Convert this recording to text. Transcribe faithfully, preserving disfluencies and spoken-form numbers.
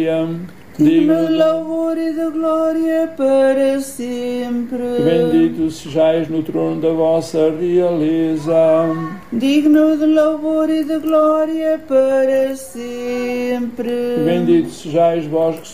digno de louvor e de glória para sempre. Bendito sejais no trono da vossa realeza. Digno de louvor e de glória para sempre. Bendito sejais vós que